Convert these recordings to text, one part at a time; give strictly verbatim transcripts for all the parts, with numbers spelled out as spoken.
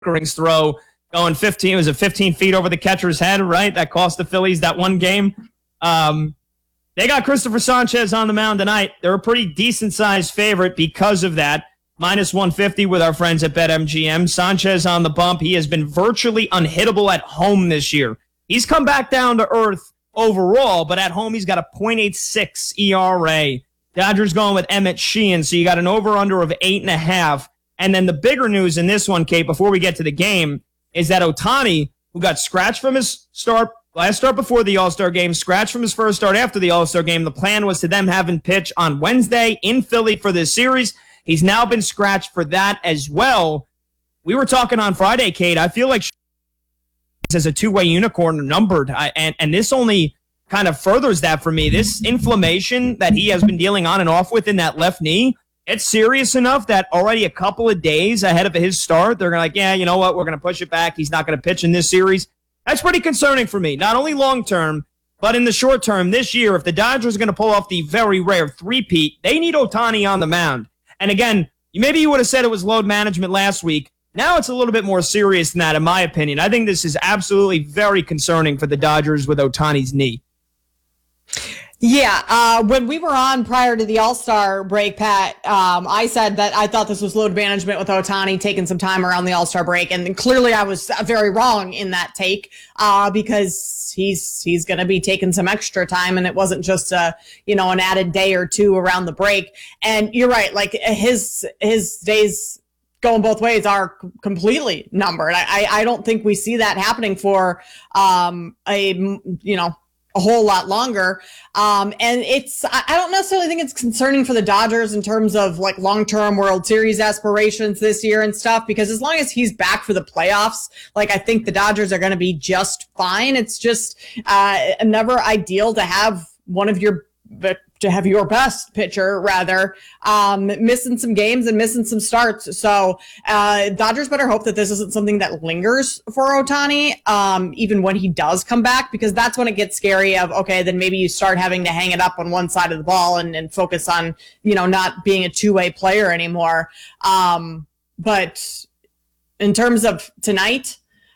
Rings throw going fifteen, was it fifteen feet over the catcher's head, right? That cost the Phillies that one game. Um, they got Christopher Sanchez on the mound tonight. They're a pretty decent-sized favorite because of that. minus one fifty with our friends at BetMGM. Sanchez on the bump. He has been virtually unhittable at home this year. He's come back down to earth overall, but at home he's got a point eight six E R A. Dodgers going with Emmett Sheehan, so you got an over-under of eight and a half. And then the bigger news in this one, Kate, before we get to the game, is that Ohtani, who got scratched from his start, last start before the All-Star game, scratched from his first start after the All-Star game. The plan was to them have him pitch on Wednesday in Philly for this series. He's now been scratched for that as well. We were talking on Friday, Kate. I feel like as a two-way unicorn numbered, I, and, and this only kind of furthers that for me. This inflammation that he has been dealing on and off with in that left knee, it's serious enough that already a couple of days ahead of his start, they're like, yeah, you know what, we're going to push it back. He's not going to pitch in this series. That's pretty concerning for me, not only long-term, but in the short term this year. If the Dodgers are going to pull off the very rare three-peat, they need Ohtani on the mound. And again, maybe you would have said it was load management last week. Now it's a little bit more serious than that, in my opinion. I think this is absolutely very concerning for the Dodgers with Ohtani's knee. Yeah, uh, when we were on prior to the All-Star break, Pat, um, I said that I thought this was load management with Ohtani taking some time around the All-Star break, and clearly I was very wrong in that take uh, because he's he's going to be taking some extra time, and it wasn't just a you know an added day or two around the break. And you're right, like his his days going both ways are completely numbered. I I don't think we see that happening for um, a you know. a whole lot longer. Um, and it's, I don't necessarily think it's concerning for the Dodgers in terms of like long-term World Series aspirations this year and stuff, because as long as he's back for the playoffs, like I think the Dodgers are going to be just fine. It's just, uh, never ideal to have one of your, to have your best pitcher rather, um, missing some games and missing some starts. So, uh, Dodgers better hope that this isn't something that lingers for Ohtani, um, even when he does come back, because that's when it gets scary of, okay, then maybe you start having to hang it up on one side of the ball and, and focus on, you know, not being a two-way player anymore. Um, but in terms of tonight,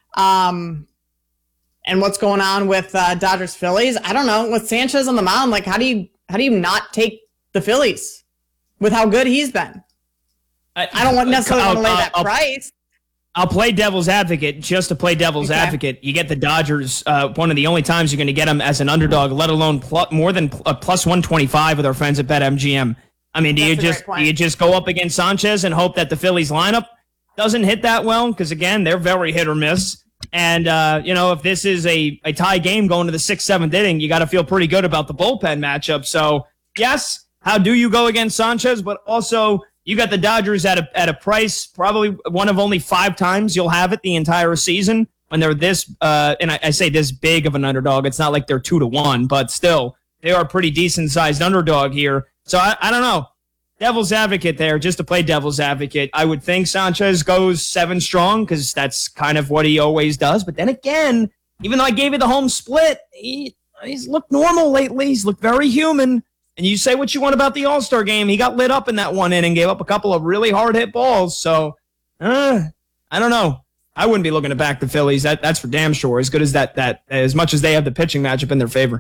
um, and what's going on with, uh, Dodgers Phillies, I don't know, with Sanchez on the mound, like how do you, How do you not take the Phillies with how good he's been? I, I don't want necessarily want to lay that I'll, price. I'll play devil's advocate just to play devil's okay. advocate. You get the Dodgers, uh, one of the only times you're going to get them as an underdog, let alone pl- more than pl- uh, plus one twenty-five with our friends at BetMGM. I mean, do That's you just do you just go up against Sanchez and hope that the Phillies lineup doesn't hit that well? Because, again, they're very hit or miss. And, uh, you know, if this is a, a tie game going to the sixth, seventh inning, you got to feel pretty good about the bullpen matchup. So, yes, how do you go against Sanchez? But also, you got the Dodgers at a at a price, probably one of only five times you'll have it the entire season when they're this, uh, and I, I say this big of an underdog. It's not like they're two to one, but still, they are a pretty decent-sized underdog here. So, I, I don't know. Devil's advocate there, just to play devil's advocate. I would think Sanchez goes seven strong because that's kind of what he always does. But then again, even though I gave you the home split, he, he's looked normal lately. He's looked very human. And you say what you want about the All-Star game. He got lit up in that one inning, gave up a couple of really hard-hit balls. So, uh, I don't know. I wouldn't be looking to back the Phillies. That, that's for damn sure. As good as that, that, as much as they have the pitching matchup in their favor.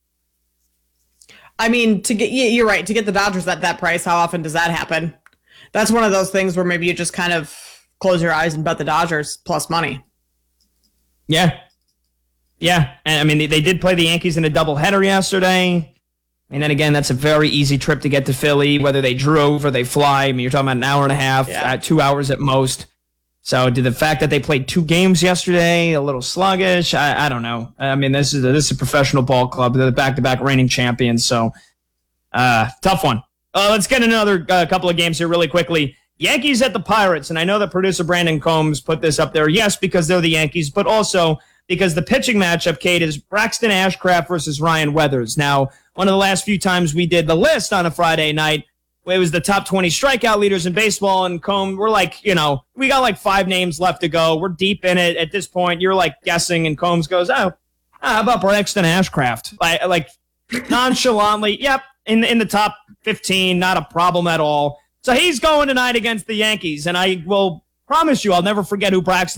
I mean, to get, you're right, to get the Dodgers at that price, how often does that happen? That's one of those things where maybe you just kind of close your eyes and bet the Dodgers plus money. Yeah. Yeah. And I mean, they, they did play the Yankees in a doubleheader yesterday. And then again, that's a very easy trip to get to Philly, whether they drove or they fly. I mean, you're talking about an hour and a half, yeah. uh, two hours at most. So did the fact that they played two games yesterday a little sluggish? I, I don't know. I mean, this is a, this is a professional ball club. They're the back-to-back reigning champions. So uh, tough one. Uh, let's get another uh, couple of games here really quickly. Yankees at the Pirates. And I know that producer Brandon Combs put this up there. Yes, because they're the Yankees, but also because the pitching matchup, Kate, is Braxton Ashcraft versus Ryan Weathers. Now, one of the last few times we did the list on a Friday night, it was the top twenty strikeout leaders in baseball, and Combe, we're like, you know, we got like five names left to go. We're deep in it at this point. You're like guessing, and Combs goes, oh, how about Braxton Ashcraft? Like, like nonchalantly, yep, in, in the top fifteen, not a problem at all. So he's going tonight against the Yankees, and I will promise you, I'll never forget who Braxton